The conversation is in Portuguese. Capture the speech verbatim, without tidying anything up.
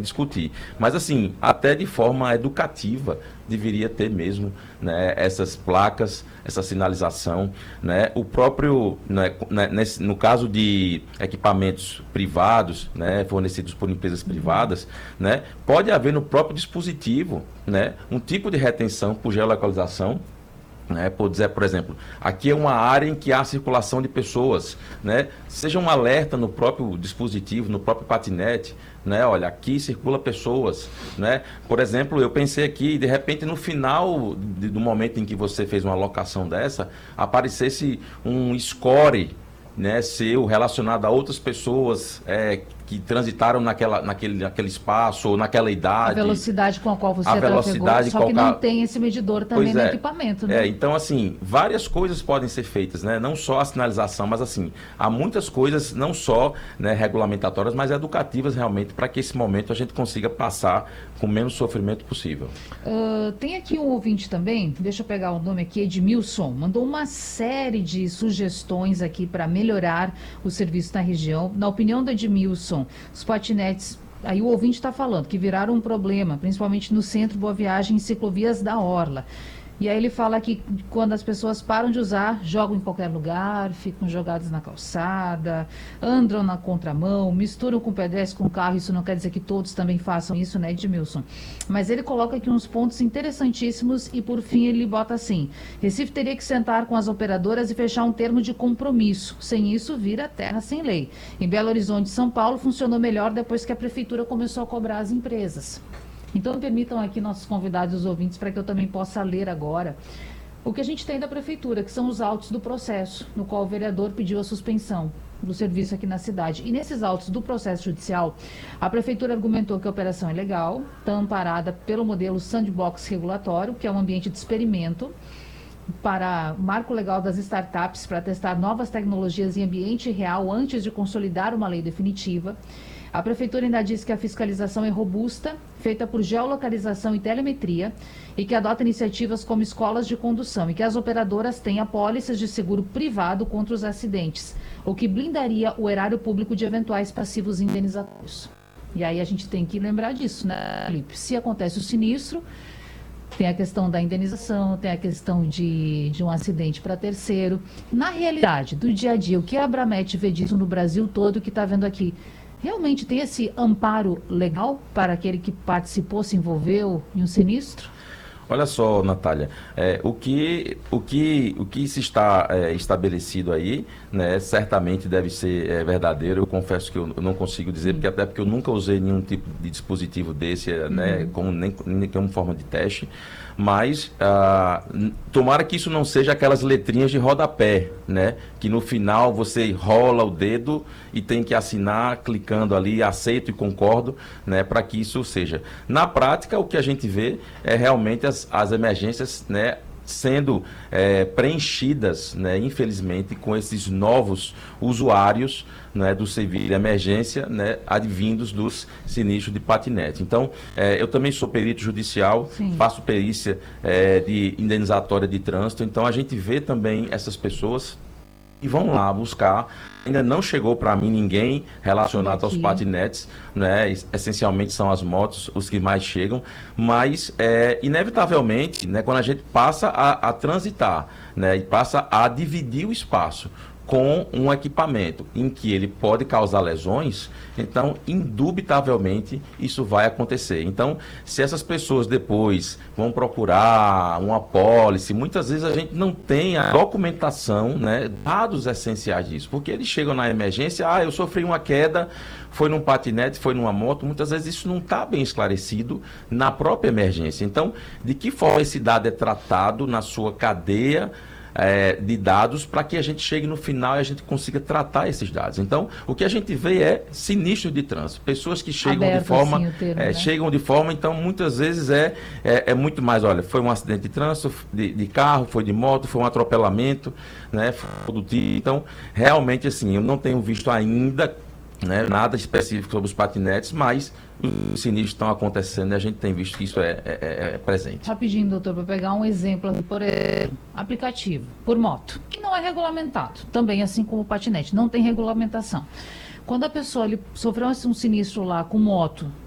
discutir. Mas, assim, até de forma educativa, deveria ter mesmo, né, essas placas, essa sinalização, né, o próprio, né, nesse, no caso de equipamentos privados, né, fornecidos por empresas privadas, né, pode haver no próprio dispositivo, né, um tipo de retenção por geolocalização, né, por dizer, por exemplo, aqui é uma área em que há circulação de pessoas, né, seja um alerta no próprio dispositivo, no próprio patinete, né, olha, aqui circula pessoas, né, por exemplo, eu pensei aqui, de repente no final de, do momento em que você fez uma locação dessa, aparecesse um score, né, seu relacionado a outras pessoas é, que transitaram naquela, naquele, naquele espaço ou naquela idade. A velocidade com a qual você a trafegou, velocidade só que qual... não tem esse medidor também pois no é. equipamento, né? É, então, assim, várias coisas podem ser feitas, né? Não só a sinalização, mas, assim, há muitas coisas, não só, né, regulamentatórias, mas educativas, realmente, para que esse momento a gente consiga passar com o menos sofrimento possível. Uh, tem aqui um ouvinte também, deixa eu pegar o nome aqui, Edmilson, mandou uma série de sugestões aqui para melhorar o serviço na região. Na opinião do Edmilson, os patinetes, aí o ouvinte está falando que viraram um problema, principalmente no centro, Boa Viagem e ciclovias da Orla. E aí ele fala que quando as pessoas param de usar, jogam em qualquer lugar, ficam jogados na calçada, andam na contramão, misturam com pedestre, com carro. Isso não quer dizer que todos também façam isso, né, Edmilson? Mas ele coloca aqui uns pontos interessantíssimos e, por fim, ele bota assim: Recife teria que sentar com as operadoras e fechar um termo de compromisso. Sem isso, vira terra sem lei. Em Belo Horizonte, São Paulo, funcionou melhor depois que a prefeitura começou a cobrar as empresas. Então, permitam aqui nossos convidados e os ouvintes para que eu também possa ler agora o que a gente tem da prefeitura, que são os autos do processo, no qual o vereador pediu a suspensão do serviço aqui na cidade. E nesses autos do processo judicial, a prefeitura argumentou que a operação é legal, está amparada pelo modelo sandbox regulatório, que é um ambiente de experimento para o marco legal das startups para testar novas tecnologias em ambiente real antes de consolidar uma lei definitiva. A prefeitura ainda diz que a fiscalização é robusta, feita por geolocalização e telemetria, e que adota iniciativas como escolas de condução, e que as operadoras têm apólices de seguro privado contra os acidentes, o que blindaria o erário público de eventuais passivos indenizatórios. E aí a gente tem que lembrar disso, né, Felipe? Se acontece o sinistro, tem a questão da indenização, tem a questão de, de um acidente para terceiro. Na realidade, do dia a dia, o que a Abramet vê disso no Brasil todo, que está vendo aqui, realmente tem esse amparo legal para aquele que participou, se envolveu em um sinistro? Olha só, Natália, é, o, que, o, que, o que se está é, estabelecido aí, né, certamente deve ser é, verdadeiro. Eu confesso que eu não consigo dizer, porque, até porque eu nunca usei nenhum tipo de dispositivo desse, né, uhum. como, nem, nem como forma de teste. Mas ah, tomara que isso não seja aquelas letrinhas de rodapé, né? Que no final você rola o dedo e tem que assinar clicando ali, aceito e concordo, né? Para que isso seja. Na prática, o que a gente vê é realmente as, as emergências, né, sendo é, preenchidas, né, infelizmente, com esses novos usuários, né, do serviço de emergência, né, advindos dos sinistros de patinete. Então, é, eu também sou perito judicial, Sim. faço perícia é, de indenizatória de trânsito, então a gente vê também essas pessoas e vão lá buscar. Ainda não chegou para mim ninguém relacionado aos patinetes, né? Essencialmente são as motos os que mais chegam, mas é, inevitavelmente, né, quando a gente passa a, a transitar, né, e passa a dividir o espaço com um equipamento em que ele pode causar lesões, então, indubitavelmente, isso vai acontecer. Então, se essas pessoas depois vão procurar uma apólice, muitas vezes a gente não tem a documentação, né, dados essenciais disso, porque eles chegam na emergência, ah, eu sofri uma queda, foi num patinete, foi numa moto, muitas vezes isso não está bem esclarecido na própria emergência. Então, de que forma esse dado é tratado na sua cadeia É, de dados, para que a gente chegue no final e a gente consiga tratar esses dados. Então, o que a gente vê é sinistro de trânsito. Pessoas que chegam Aberto, de forma... Assim, termo, é, né? Chegam de forma, então, muitas vezes é, é, é muito mais, olha, foi um acidente de trânsito, de, de carro, foi de moto, foi um atropelamento, né? Foi do tipo. Então, realmente, assim, eu não tenho visto ainda, né, nada específico sobre os patinetes, mas os sinistros estão acontecendo e a gente tem visto que isso é, é, é presente. Rapidinho, doutor, para pegar um exemplo, por exemplo, aplicativo por moto, que não é regulamentado, também assim como o patinete, não tem regulamentação. Quando a pessoa ele, sofreu um sinistro lá com moto